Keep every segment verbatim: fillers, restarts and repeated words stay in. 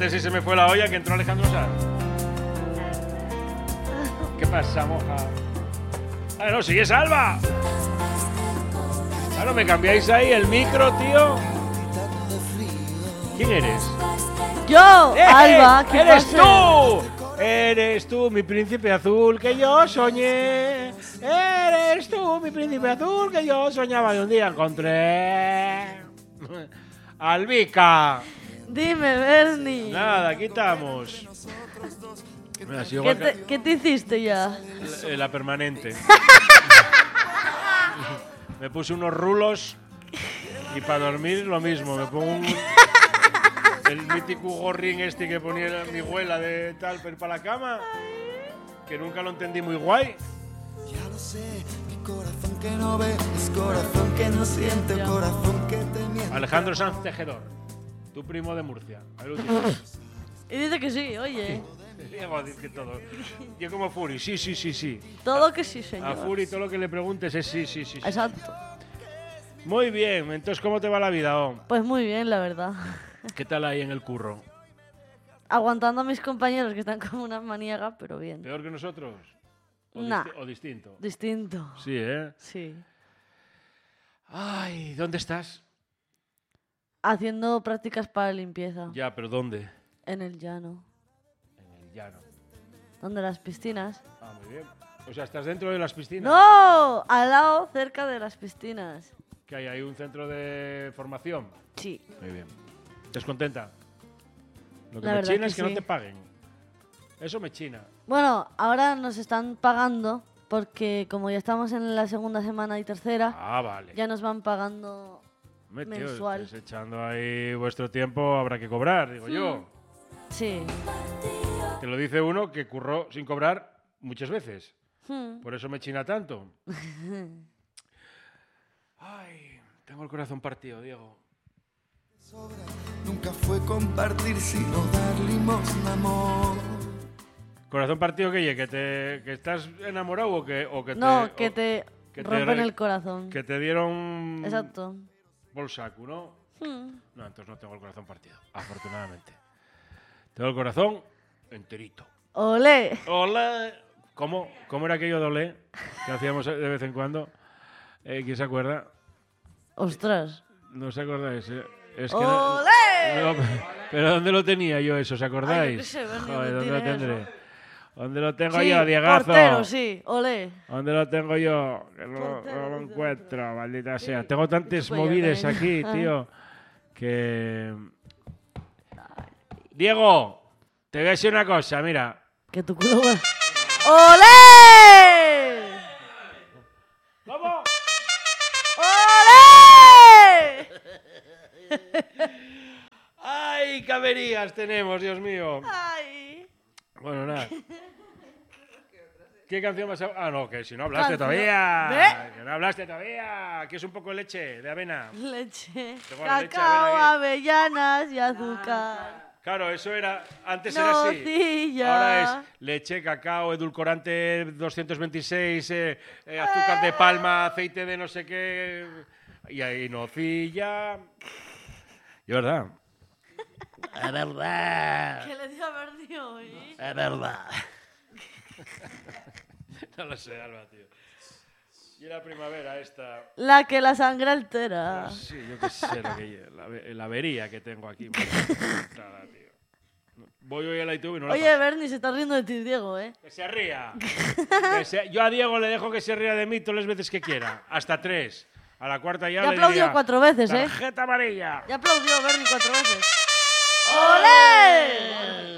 Fíjate si se me fue la olla que entró Alejandro Sanz. ¿Qué pasa, moja? Ah, no, sí, es Alba. Claro, me cambiáis ahí el micro, tío. ¿Quién eres? Yo, ¡Eh, Alba, ¿qué ¡Eres pasa? tú! Eres tú, mi príncipe azul que yo soñé. Eres tú, mi príncipe azul que yo soñaba y un día encontré. Albica. Dime, Bernie. Nada, aquí estamos. Mira, si ¿Qué igual te, ¿Qué te hiciste ya? que- la, la permanente. Me puse unos rulos y para dormir lo mismo. Me pongo un, el mítico gorrín este que ponía mi abuela de tal para la cama, que nunca lo entendí muy guay. Ya lo sé, mi corazón que no ve, es corazón que no siente, Ya. corazón que te miente. Alejandro Sanz Tejedor, tu primo de Murcia. El último. Y dice que sí, oye. Diego dice todo. Yo como Furi, sí, sí, sí, sí. Todo que sí, A señor. Furi todo lo que le preguntes es sí, sí, sí. sí. Exacto. Muy bien, entonces ¿cómo te va la vida, oh? Pues muy bien, la verdad. ¿Qué tal ahí en el curro? Aguantando a mis compañeros que están como una maniega, pero bien. ¿Peor que nosotros? ¿O, Nah. disti- o distinto? Distinto. Sí, ¿eh? Sí. Ay, ¿dónde estás? Haciendo prácticas para limpieza. Ya, pero ¿dónde? En el llano. En el llano. Donde las piscinas. Ah, muy bien. O sea, ¿estás dentro de las piscinas? ¡No! Al lado, cerca de las piscinas. Que hay ahí un centro de formación. Sí. Muy bien. ¿Estás contenta? Lo que La me verdad china que es que no sí. te paguen. Eso me china. Bueno, ahora nos están pagando porque como ya estamos en la segunda semana y tercera, Ah, vale. ya nos van pagando. Hombre, tío, mensual. estáis echando ahí vuestro tiempo, habrá que cobrar, digo yo. Sí. Te lo dice uno que curró sin cobrar muchas veces. Hmm. Por eso me china tanto. Ay, tengo el corazón partido, Diego. Nunca fue compartir sino dar limosna, amor. ¿Corazón partido que ye? ¿Que, te, que estás enamorado o que, o que No, te... que o- te que te rompen re- el corazón. Que te dieron... Exacto. Bolsacu, ¿no? Hmm. No, entonces no tengo el corazón partido, afortunadamente. Tengo el corazón enterito. ¡Olé! Hola. ¿Cómo, ¿Cómo era aquello de olé que hacíamos de vez en cuando? Eh, ¿Quién se acuerda? ¡Ostras! No os acordáis. eh? Es que no- ¡Olé! no, pero ¿dónde lo tenía yo eso? ¿Os acordáis? Ay, yo qué sé, Bernie, Joder, ¿dónde ¿dónde lo tienes tendré? eso? ¿Dónde lo tengo Sí, yo, Diegazo? portero, sí. ¡Olé! ¿Dónde lo tengo yo? Que no, Portero, no lo dice encuentro, maldita Sí. sea. Tengo tantas Pues ya movidas también. aquí, Ah. tío, que... Diego, te voy a decir una cosa, mira. Que tu culo va- ¡Olé! ¿Cómo? ¡Olé! ¡Ay, caberías tenemos, Dios mío! ¡Ay! Bueno, nada. ¿Qué canción vas a...? Ah, no, que si no hablaste Canción. todavía. ¿Ve? Que no hablaste todavía. Que es un poco de leche, de avena. Leche, Tengo la leche, cacao, ven ahí. avellanas y azúcar. Claro, eso era... Antes era así. Nocilla. Ahora es leche, cacao, edulcorante doscientos veintiséis, eh, eh, azúcar de palma, aceite de no sé qué... Y ahí nocilla... Y verdad. Es verdad. ¿Qué le dio a Bernie hoy? Es verdad. No lo sé, Alba, tío. Y la primavera esta... La que la sangre altera. Sí, yo qué sé lo que la, ave- la avería que tengo aquí. Nada, tío. Voy hoy a la YouTube y no la Oye, paso. Bernie, se está riendo de ti, Diego, ¿eh? Que se ría. Que se- Yo a Diego le dejo que se ría de mí todas las veces que quiera. Hasta tres. A la cuarta ya Ya le aplaudió diría, cuatro veces, ¿eh? tarjeta amarilla. Ya aplaudió Bernie cuatro veces. ¡Olé!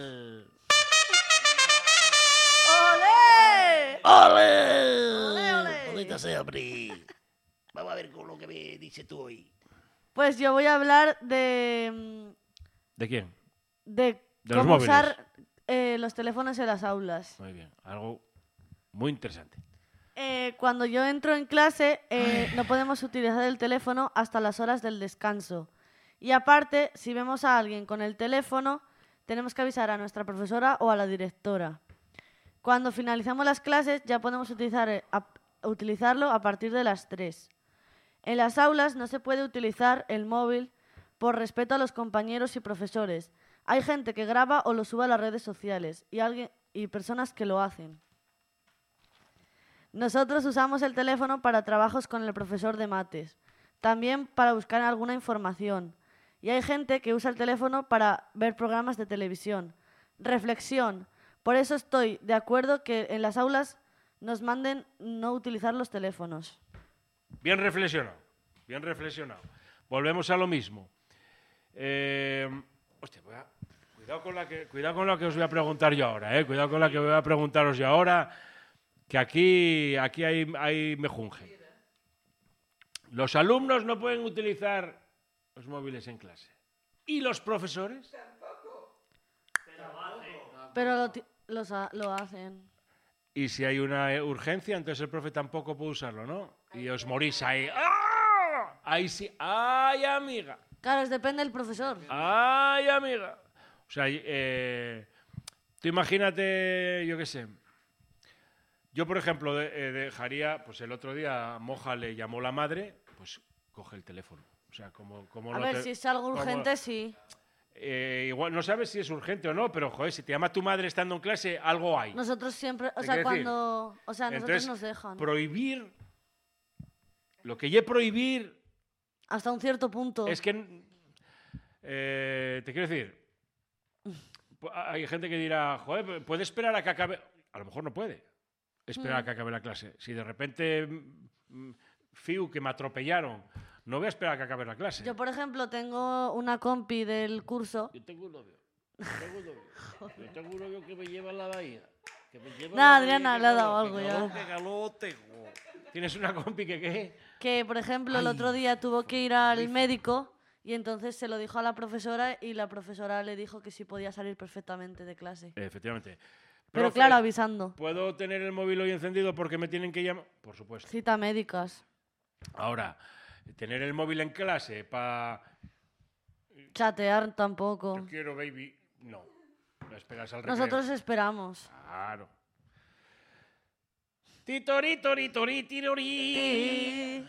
¡Olé! ¡Olé, olé! Maldita sea, hombre. Vamos a ver con lo que me dice tú hoy. Pues yo voy a hablar de, mm, ¿De quién? de, De los cómo móviles. usar eh, los teléfonos en las aulas. Muy bien. Algo muy interesante. Eh, cuando yo entro en clase, eh, no podemos utilizar el teléfono hasta las horas del descanso. Y aparte, si vemos a alguien con el teléfono, tenemos que avisar a nuestra profesora o a la directora. Cuando finalizamos las clases, ya podemos utilizar, eh, a- utilizarlo a partir de las tres. En las aulas no se puede utilizar el móvil por respeto a los compañeros y profesores, Hay gente que graba o lo sube a las redes sociales y, alguien, y personas que lo hacen. Nosotros usamos el teléfono para trabajos con el profesor de mates, también para buscar alguna información. Y hay gente que usa el teléfono para ver programas de televisión. Reflexión. Por eso estoy de acuerdo que en las aulas nos manden no utilizar los teléfonos. Bien reflexionado, bien reflexionado. Volvemos a lo mismo. Eh, hostia, voy a, cuidado, con la que, cuidado con lo que os voy a preguntar yo ahora, eh, cuidado con la que voy a preguntaros yo ahora, que aquí, aquí hay, hay mejunje. Los alumnos no pueden utilizar los móviles en clase. ¿Y los profesores? Pero lo, ti- los ha- lo hacen. Y si hay una eh, urgencia, entonces el profe tampoco puede usarlo, ¿no? Y os morís ahí. ¡Ah! Ahí sí. ¡Ay, amiga! Claro, es depende del profesor. ¡Ay, amiga! O sea, eh, tú imagínate, yo qué sé. Yo, por ejemplo, de- eh, dejaría, pues el otro día a Moja le llamó la madre, pues coge el teléfono. O sea, como, como A no ver, te- si es algo como- urgente, sí. eh, igual no sabes si es urgente o no, pero joder, si te llama tu madre estando en clase, algo hay. Nosotros siempre, o ¿Te sea, quiero decir? cuando, o sea, nosotros Entonces, nos dejan. prohibir, lo que yo prohibir Hasta un cierto punto. es que, eh, te quiero decir, pu- hay gente que dirá, joder, ¿puede esperar a que acabe? A lo mejor no puede esperar a Mm. que acabe la clase. Si de repente, mm, fiu, que me atropellaron, no voy a esperar a que acabe la clase. Yo, por ejemplo, tengo una compi del curso. Yo tengo un novio. Yo tengo un novio. Yo tengo un novio que me lleva a la bahía. Que me lleva a Nah, la Adriana, bahía, le ha que dado calor, algo que ya. calor, que calor tengo. ¿Tienes una compi que qué? Que, por ejemplo, el otro día tuvo que ir al médico y entonces se lo dijo a la profesora y la profesora le dijo que sí podía salir perfectamente de clase. Efectivamente. Pero Profe, claro, avisando. ¿puedo tener el móvil hoy encendido porque me tienen que llamar? Por supuesto. Cita médicas. Ahora, tener el móvil en clase para... Chatear tampoco. Yo quiero, baby. No. No esperas al recreo. Nosotros esperamos. Claro. Titori, tori, tori, tirori.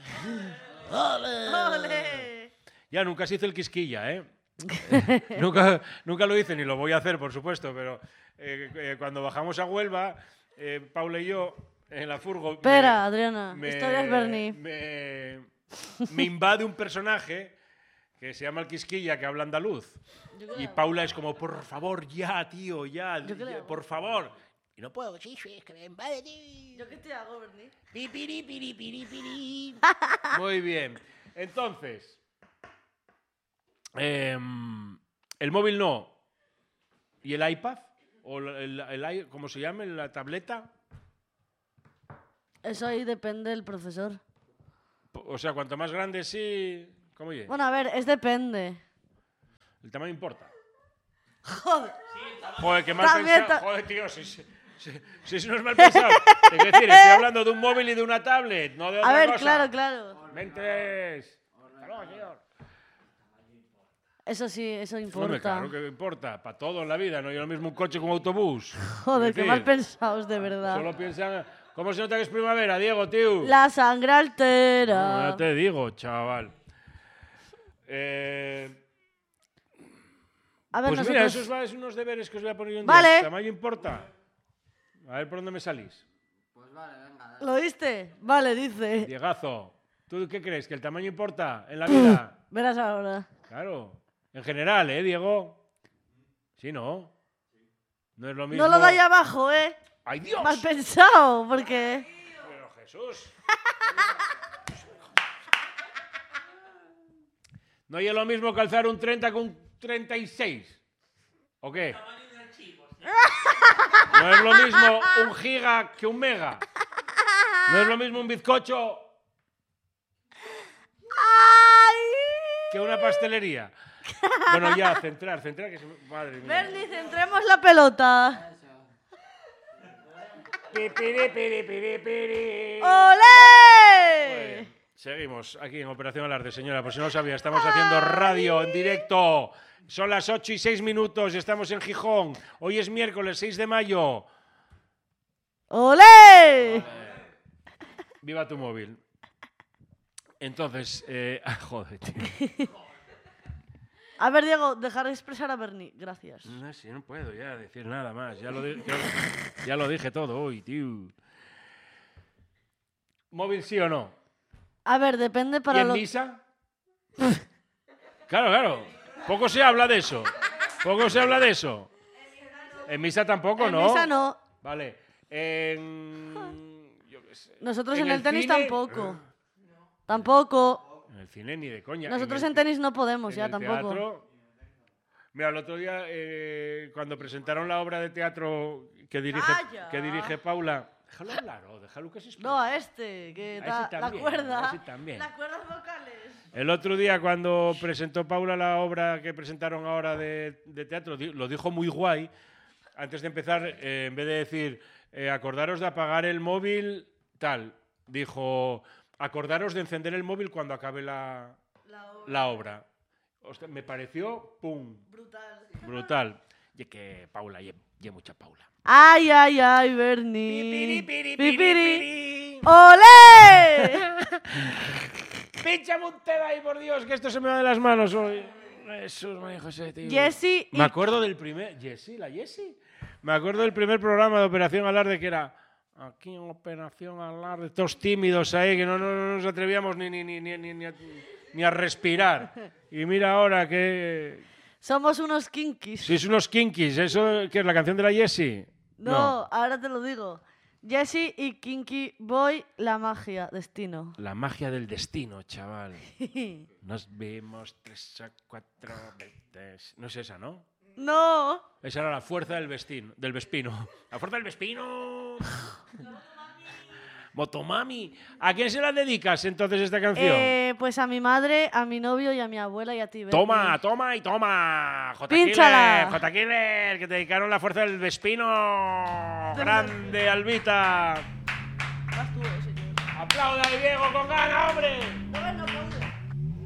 ¡Ole! Ya, nunca se hizo el quisquilla, ¿eh? nunca, nunca lo hice, ni lo voy a hacer, por supuesto, pero eh, eh, cuando bajamos a Huelva, eh, Paula y yo, en la furgo... Espera, me- Adriana. me- Historias Bernie. Me, me invade un personaje que se llama el Quisquilla, que habla andaluz. Y Paula es como, por favor, ya, tío, ya, ¿Yo qué le ya, hago? por favor. Y no puedo, sí, sí, es que me invade, tío. ¿Yo qué te hago, Bernie? Pi, piri, piri, piri, piri. Muy bien. Entonces, em, el móvil no. ¿Y el iPad? ¿O el, el, el- cómo se llama? ¿La tableta? Eso ahí depende del profesor. O sea, cuanto más grande, sí... ¿Cómo oye? Bueno, a ver, es depende. El tamaño importa. Joder. Joder, qué mal También pensado. ta- Joder, tío, si, si, si, si eso no es mal pensado. Es decir, estoy hablando de un móvil y de una tablet, no de otra A ver, cosa. claro, claro. Mentes. Hasta luego, señor. Eso sí, eso Hombre, importa. claro que importa. Para todo en la vida. No es lo mismo un coche que un autobús. Joder, Es qué decir, mal pensados, de verdad. Solo piensan... ¿Cómo se nota que es primavera, Diego, tío? La sangre No, altera. ya te digo, chaval. Eh, A ver, pues nosotros... mira, esos son unos deberes que os voy a poner yo un Vale. día. ¿El tamaño importa? A ver por dónde me salís. ¿Lo oíste? Vale, dice. Diegazo, ¿tú qué crees? ¿Que el tamaño importa en la vida? Verás ahora. Claro. En general, ¿eh, Diego? Sí, ¿no? No es lo mismo... No lo da ahí abajo, ¿eh? ¡Ay, Dios! Mal pensado, porque... Pero Jesús. No es lo mismo calzar un treinta con un treinta y seis. ¿O qué? No es lo mismo un giga que un mega. No es lo mismo un bizcocho que una pastelería. Bueno, ya, centrar, centrar, que se... Madre mía. Bernie, centremos la pelota. Pi, piri, piri, piri, piri. ¡Olé! Seguimos aquí en Operación Alarde, señora. Por si no lo sabía, estamos haciendo radio en directo. Son las ocho y seis minutos y estamos en Gijón. Hoy es miércoles seis de mayo. ¡Olé! Viva tu móvil. Entonces, eh, joder, tío. A ver, Diego, dejar de expresar a Bernie. Gracias. No, sí, no puedo ya decir nada más. Ya lo, di- ya, ya lo dije todo hoy, tío. ¿Móvil sí o no? A ver, depende ¿Y para en lo... misa? Claro, claro. Poco se habla de eso. Poco se habla de eso. En misa tampoco, En ¿no? misa no. Vale. En... yo qué sé. Nosotros en, ¿En el, el tenis cine? tampoco. Tampoco. En el cine ni de coña. Nosotros el en ci- tenis no podemos en ya el tampoco. teatro- Mira, el otro día, eh, cuando presentaron la obra de teatro que dirige, ¡Calla! que dirige Paula... Déjalo hablar, o déjalo que se exprese. No, a este, que A da ese la también, cuerda. a ese también. Las cuerdas vocales. El otro día, cuando presentó Paula la obra que presentaron ahora de, de teatro, di- lo dijo muy guay. Antes de empezar, eh, en vez de decir, eh, acordaros de apagar el móvil, tal, dijo, acordaros de encender el móvil cuando acabe la, La obra. la obra. Hostia, me pareció, pum, Brutal. brutal. Y que Paula, y, y mucha Paula. Ay, ay, ay, Bernie. Pipiri, piri, Pipiri. piri, piri. ¡Olé! Pínchame un tema ahí, por Dios, que esto se me va de las manos hoy. Jesús, María José, tío. Jessie y... Me acuerdo del primer... ¿Jessie? ¿La Jessie? Me acuerdo del primer programa de Operación Alarde que era... Aquí en Operación Alarde, todos tímidos ahí, que no, no, no nos atrevíamos ni, ni, ni, ni, ni, ni, a, ni a respirar. Y mira ahora que... Somos unos kinkis. Sois unos kinkis. ¿Eso qué es la canción de la Jessie? No, ahora te lo digo. Jessie y Kinky Boy, la magia, destino. La magia del destino, chaval. Nos vimos tres o cuatro veces. No es esa, ¿no? No. Esa era la fuerza del vestino, del Vespino. La fuerza del Vespino. Motomami. ¿A quién se la dedicas entonces esta canción? Eh, pues a mi madre, a mi novio y a mi abuela y a ti, Bernie. Toma, toma y toma. J. Pínchala. Killer, J. Killer, que te dedicaron la fuerza del Vespino. Grande, Albita. Vas tú, señor. Aplauda a Diego con gana, hombre.